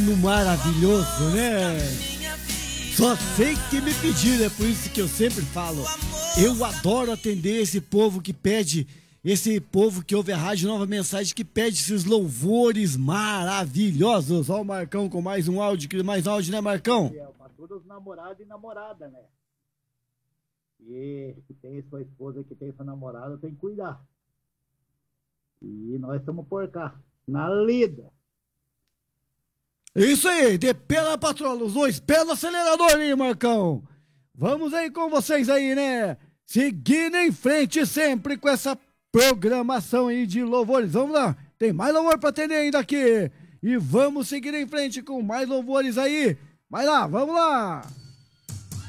hino maravilhoso, né? Só sei que me pediram, é por isso que eu sempre falo. Eu adoro atender esse povo que pede, esse povo que ouve a Rádio Nova Mensagem, que pede esses louvores maravilhosos. Ó o Marcão com mais um áudio, mais áudio, né, Marcão? Para todos os namorados e namorada, né? E que tem sua esposa, que tem sua namorada, tem que cuidar. E nós estamos por cá, na lida. Isso aí, de pé na patrola, os dois pés no acelerador aí, Marcão. Vamos aí com vocês aí, né? Seguindo em frente sempre com essa programação aí de louvores. Vamos lá, tem mais louvor pra atender ainda aqui. E vamos seguir em frente com mais louvores aí. Vai lá, vamos lá.